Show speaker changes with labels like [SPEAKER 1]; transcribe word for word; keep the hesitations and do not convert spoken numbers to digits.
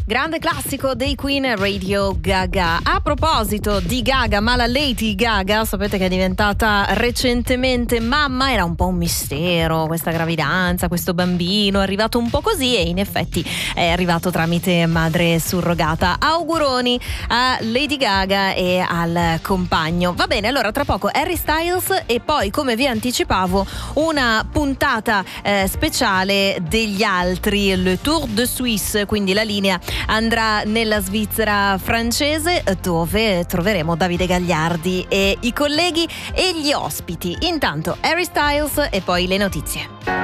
[SPEAKER 1] Grande classico dei Queen, Radio Gaga. A proposito di Gaga, ma la Lady Gaga, sapete che è diventata recentemente mamma, era un po' un mistero questa gravidanza, questo bambino, è arrivato un po' così e in effetti è arrivato tramite madre surrogata. Auguroni a Lady Gaga e al compagno. Va bene, allora tra poco Harry Styles e poi, come vi anticipavo, una puntata eh, speciale degli altri, le Tour de Suisse, quindi la linea andrà nella Svizzera francese, dove troveremo Davide Gagliardi e i colleghi e gli ospiti. Intanto Harry Styles e poi le notizie.